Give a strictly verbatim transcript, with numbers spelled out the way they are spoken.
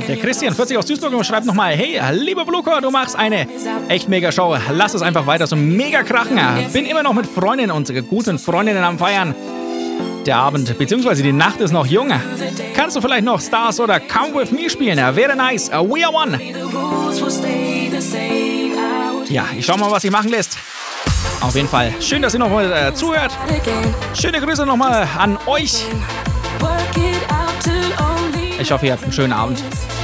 Der Christian vierzig aus Duisburg schreibt nochmal: Hey, lieber Bluker, du machst eine echt mega Show. Lass es einfach weiter so mega krachen. Bin immer noch mit Freundinnen und guten Freundinnen am Feiern. Der Abend bzw. die Nacht ist noch jung. Kannst du vielleicht noch Stars oder Come With Me spielen? Wäre nice. We are one. Ja, ich schau mal, was sich machen lässt. Auf jeden Fall. Schön, dass ihr noch mal äh, zuhört. Schöne Grüße nochmal an euch. Ich hoffe, ihr habt einen schönen Abend.